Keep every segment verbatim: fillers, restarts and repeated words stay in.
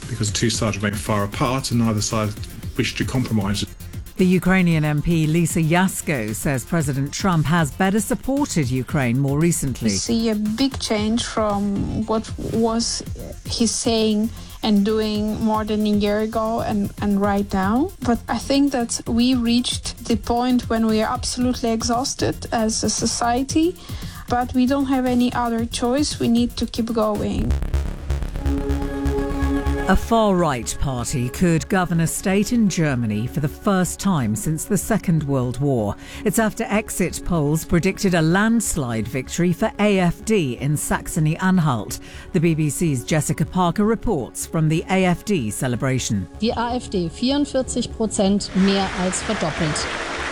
because the two sides remain far apart and neither side wished to compromise. The Ukrainian M P Lisa Yasko says President Trump has better supported Ukraine more recently. We see a big change from what was he saying and doing more than a year ago and, and right now. But I think that we reached the point when we are absolutely exhausted as a society, but we don't have any other choice. We need to keep going. A far-right party could govern a state in Germany for the first time since the Second World War. It's after exit polls predicted a landslide victory for A F D in Saxony-Anhalt. The B B C's Jessica Parker reports from the A F D celebration. Die AfD vierundvierzig Prozent, mehr als verdoppelt.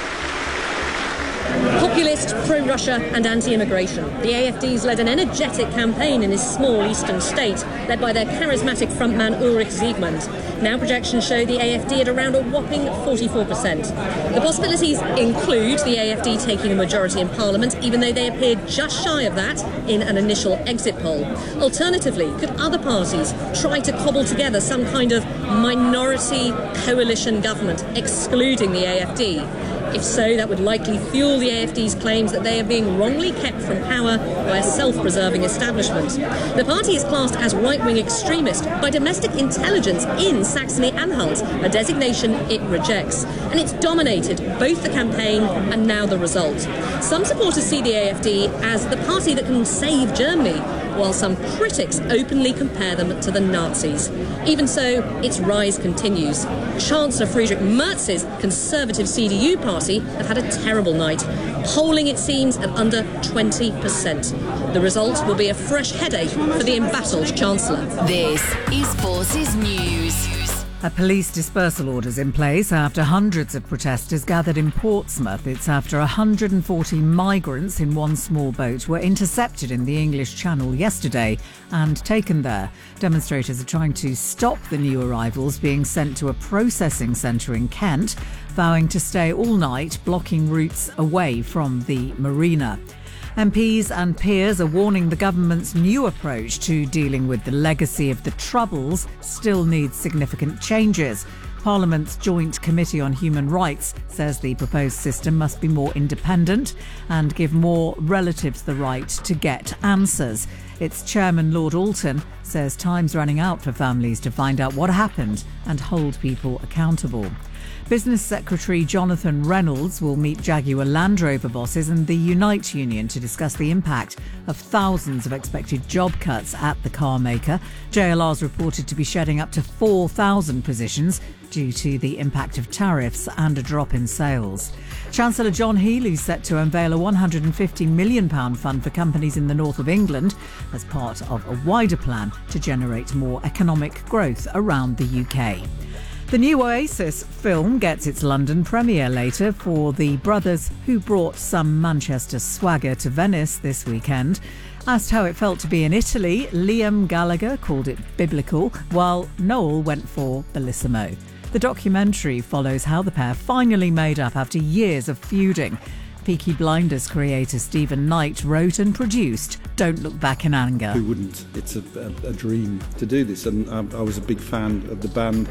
Populist, pro-Russia and anti-immigration. The A F D's led an energetic campaign in this small eastern state, led by their charismatic frontman Ulrich Siegmund. Now projections show the A F D at around a whopping forty-four percent. The possibilities include the A F D taking a majority in Parliament, even though they appeared just shy of that in an initial exit poll. Alternatively, could other parties try to cobble together some kind of minority coalition government, excluding the A F D? If so, that would likely fuel the A F D's claims that they are being wrongly kept from power by a self-preserving establishment. The party is classed as right-wing extremist by domestic intelligence in Saxony-Anhalt, a designation it rejects. And it's dominated both the campaign and now the result. Some supporters see the A F D as the party that can save Germany, while some critics openly compare them to the Nazis. Even so, its rise continues. Chancellor Friedrich Merz's Conservative C D U party have had a terrible night, polling, it seems, at under twenty percent. The result will be a fresh headache for the embattled Chancellor. This is Forces News. A police dispersal order's in place after hundreds of protesters gathered in Portsmouth. It's after one hundred forty migrants in one small boat were intercepted in the English Channel yesterday and taken there. Demonstrators are trying to stop the new arrivals being sent to a processing centre in Kent, vowing to stay all night, blocking routes away from the marina. M Ps and peers are warning the government's new approach to dealing with the legacy of the Troubles still needs significant changes. Parliament's Joint Committee on Human Rights says the proposed system must be more independent and give more relatives the right to get answers. Its chairman, Lord Alton, says time's running out for families to find out what happened and hold people accountable. Business Secretary Jonathan Reynolds will meet Jaguar Land Rover bosses and the Unite Union to discuss the impact of thousands of expected job cuts at the car maker. J L R's reported to be shedding up to four thousand positions due to the impact of tariffs and a drop in sales. Chancellor John Healey's set to unveil a one hundred fifty million pounds fund for companies in the north of England as part of a wider plan to generate more economic growth around the U K. The new Oasis film gets its London premiere later for the brothers who brought some Manchester swagger to Venice this weekend. Asked how it felt to be in Italy, Liam Gallagher called it biblical, while Noel went for bellissimo. The documentary follows how the pair finally made up after years of feuding. Peaky Blinders creator Stephen Knight wrote and produced Don't Look Back in Anger. Who wouldn't? It's a, a, a dream to do this, and um, I was a big fan of the band.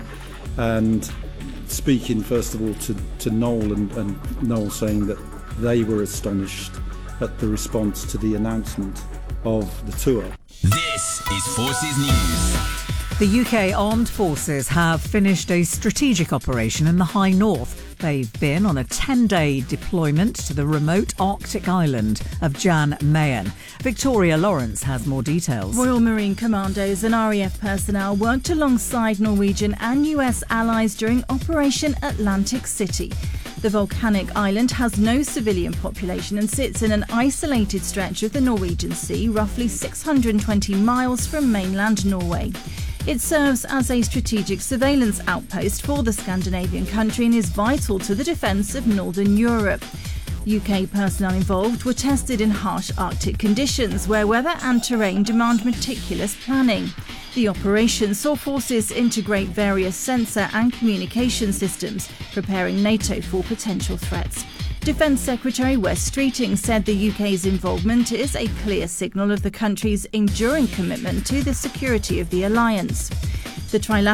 And speaking first of all to, to Noel and, and Noel saying that they were astonished at the response to the announcement of the tour. This is Forces News. The U K Armed Forces have finished a strategic operation in the High North. They've been on a ten-day deployment to the remote Arctic island of Jan Mayen. Victoria Lawrence has more details. Royal Marine Commandos and R A F personnel worked alongside Norwegian and U S allies during Operation Atlantic City. The volcanic island has no civilian population and sits in an isolated stretch of the Norwegian Sea, roughly six hundred twenty miles from mainland Norway. It serves as a strategic surveillance outpost for the Scandinavian country and is vital to the defence of Northern Europe. U K personnel involved were tested in harsh Arctic conditions where weather and terrain demand meticulous planning. The operation saw forces integrate various sensor and communication systems, preparing NATO for potential threats. Defence Secretary Wes Streeting said the U K's involvement is a clear signal of the country's enduring commitment to the security of the alliance. The trilateral